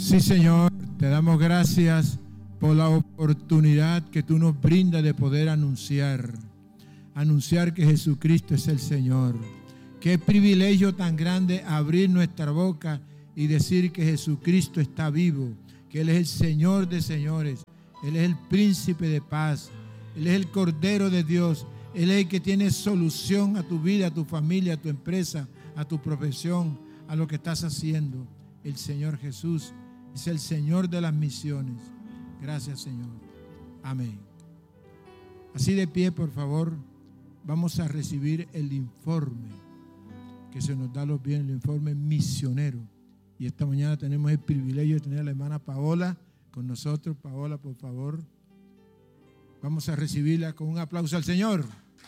Sí, Señor, te damos gracias por la oportunidad que tú nos brindas de poder anunciar que Jesucristo es el Señor. Qué privilegio tan grande abrir nuestra boca y decir que Jesucristo está vivo, que Él es el Señor de señores, Él es el príncipe de paz, Él es el Cordero de Dios, Él es el que tiene solución a tu vida, a tu familia, a tu empresa, a tu profesión, a lo que estás haciendo. El Señor Jesús es el Señor de las misiones. Gracias, Señor. Amén. Así de pie, por favor, vamos a recibir el informe que se nos da los viernes, el informe misionero. Y esta mañana tenemos el privilegio de tener a la hermana Paola con nosotros. Paola, por favor, vamos a recibirla con un aplauso al Señor.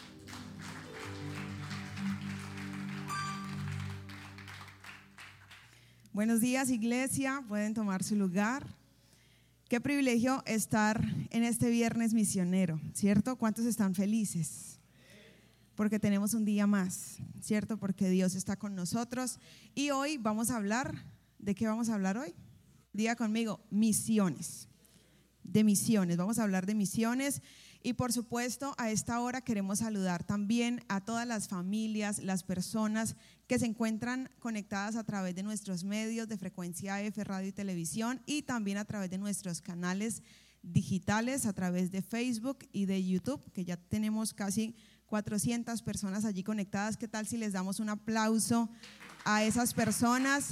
Buenos días, iglesia, pueden tomar su lugar. Qué privilegio estar en este viernes misionero, ¿cierto? ¿Cuántos están felices? Porque tenemos un día más, ¿cierto? Porque Dios está con nosotros. Y hoy vamos a hablar, ¿de qué vamos a hablar hoy? Diga conmigo, misiones. De misiones, vamos a hablar de misiones. Y por supuesto, a esta hora queremos saludar también a todas las familias, las personas que se encuentran conectadas a través de nuestros medios de frecuencia F, radio y televisión, y también a través de nuestros canales digitales, a través de Facebook y de YouTube, que ya tenemos casi 400 personas allí conectadas. ¿Qué tal si les damos un aplauso a esas personas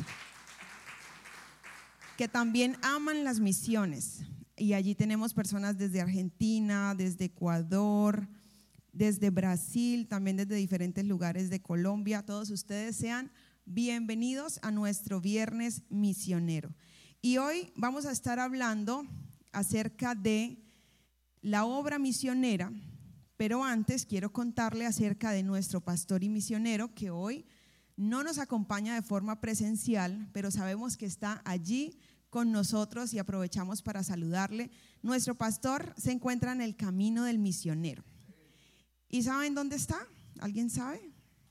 que también aman las misiones? Y allí tenemos personas desde Argentina, desde Ecuador, desde Brasil, también desde diferentes lugares de Colombia. Todos ustedes sean bienvenidos a nuestro viernes misionero. Y hoy vamos a estar hablando acerca de la obra misionera, pero antes quiero contarle acerca de nuestro pastor y misionero que hoy no nos acompaña de forma presencial, pero sabemos que está allí con nosotros y aprovechamos para saludarle. Nuestro pastor se encuentra en el camino del misionero. ¿Y saben dónde está? ¿Alguien sabe?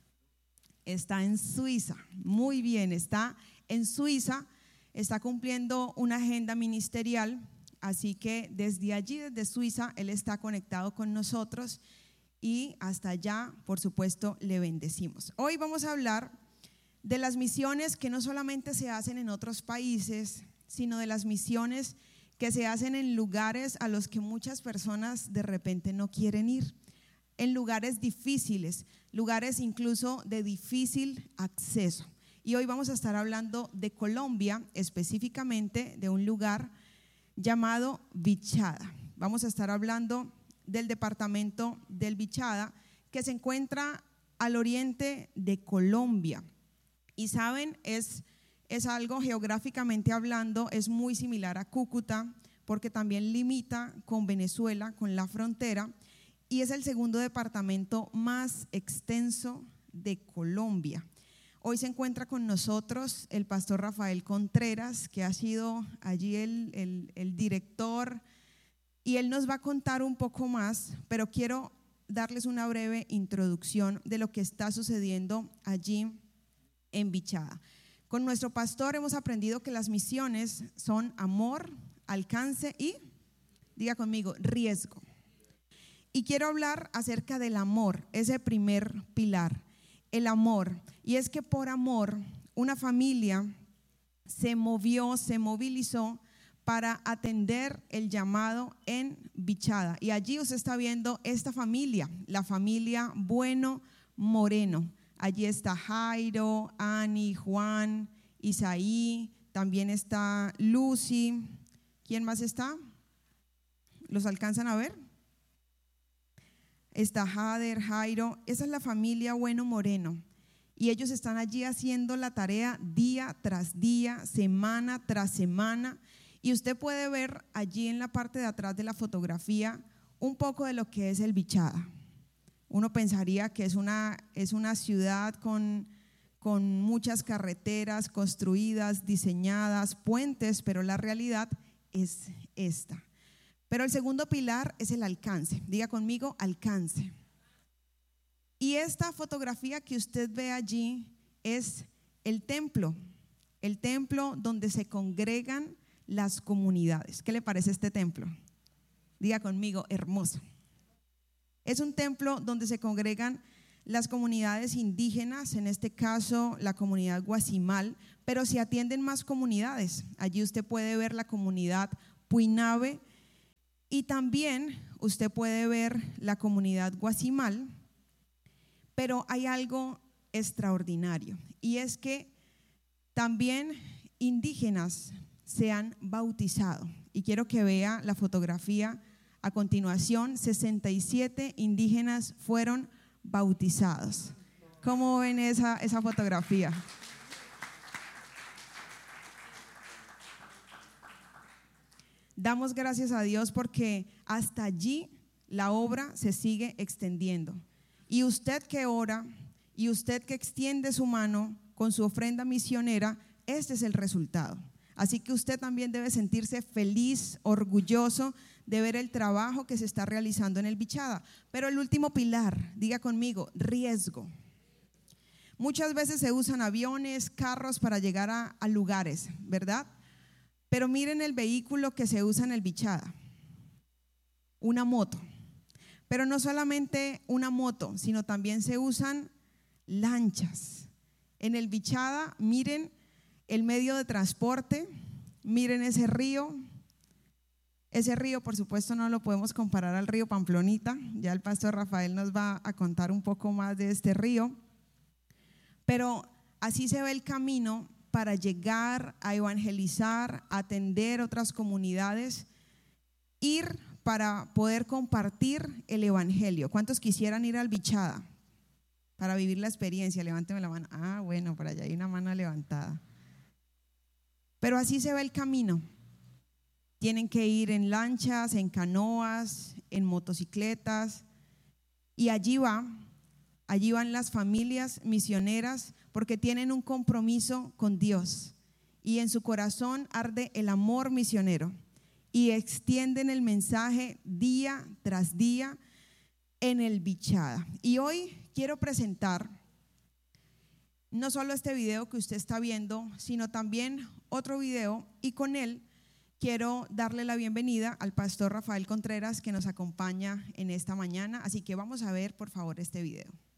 Está en Suiza. Muy bien, está en Suiza, está cumpliendo una agenda ministerial, así que desde allí, desde Suiza, él está conectado con nosotros y hasta allá, por supuesto, le bendecimos. Hoy vamos a hablar de las misiones que no solamente se hacen en otros países, sino de las misiones que se hacen en lugares a los que muchas personas de repente no quieren ir, en lugares difíciles, lugares incluso de difícil acceso. Y hoy vamos a estar hablando de Colombia, específicamente de un lugar llamado Vichada. Vamos a estar hablando del departamento del Vichada, que se encuentra al oriente de Colombia. Y saben, es algo geográficamente hablando, es muy similar a Cúcuta, porque también limita con Venezuela, con la frontera, y es el segundo departamento más extenso de Colombia. Hoy se encuentra con nosotros el pastor Rafael Contreras, que ha sido allí el director, y él nos va a contar un poco más, pero quiero darles una breve introducción de lo que está sucediendo allí en Vichada. Con nuestro pastor hemos aprendido que las misiones son amor, alcance y, diga conmigo, riesgo. Y quiero hablar acerca del amor, ese primer pilar, el amor. Y es que por amor una familia se movió, se movilizó para atender el llamado en Vichada. Y allí usted está viendo esta familia, la familia Bueno Moreno. Allí está Jairo, Ani, Juan, Isaí, también está Lucy. ¿Quién más está? ¿Los alcanzan a ver? Está Jader, Jairo. Esa es la familia Bueno Moreno. Y ellos están allí haciendo la tarea día tras día, semana tras semana. Y usted puede ver allí en la parte de atrás de la fotografía un poco de lo que es el Vichada. Uno pensaría que es una ciudad con muchas carreteras construidas, diseñadas, puentes, pero la realidad es esta. Pero el segundo pilar es el alcance. Diga conmigo, alcance. Y esta fotografía que usted ve allí es el templo donde se congregan las comunidades. ¿Qué le parece este templo? Diga conmigo, hermoso. Es un templo donde se congregan las comunidades indígenas, en este caso la comunidad Guasimal, pero se atienden más comunidades. Allí usted puede ver la comunidad Puinave y también usted puede ver la comunidad Guasimal, pero hay algo extraordinario y es que también indígenas se han bautizado. Y quiero que vea la fotografía a continuación. 67 indígenas fueron bautizados. ¿Cómo ven esa fotografía? Damos gracias a Dios porque hasta allí la obra se sigue extendiendo. Y usted que ora y usted que extiende su mano con su ofrenda misionera, este es el resultado. Así que usted también debe sentirse feliz, orgulloso de ver el trabajo que se está realizando en el Bichada. Pero el último pilar, diga conmigo, riesgo. Muchas veces se usan aviones, carros para llegar a lugares, ¿verdad? Pero miren el vehículo que se usa en el Bichada, una moto. Pero no solamente una moto, sino también se usan lanchas. En el Bichada, miren el medio de transporte, miren ese río. Ese río, por supuesto, no lo podemos comparar al río Pamplonita. Ya el pastor Rafael nos va a contar un poco más de este río. Pero así se ve el camino para llegar a evangelizar, a atender otras comunidades, ir para poder compartir el evangelio. ¿Cuántos quisieran ir al Bichada para vivir la experiencia? Levánteme la mano. Ah, bueno, por allá hay una mano levantada. Pero así se ve el camino. Tienen que ir en lanchas, en canoas, en motocicletas, y allí van las familias misioneras porque tienen un compromiso con Dios y en su corazón arde el amor misionero y extienden el mensaje día tras día en el Bichada. Y hoy quiero presentar no solo este video que usted está viendo, sino también otro video, y con él quiero darle la bienvenida al pastor Rafael Contreras que nos acompaña en esta mañana. Así que vamos a ver por favor este video.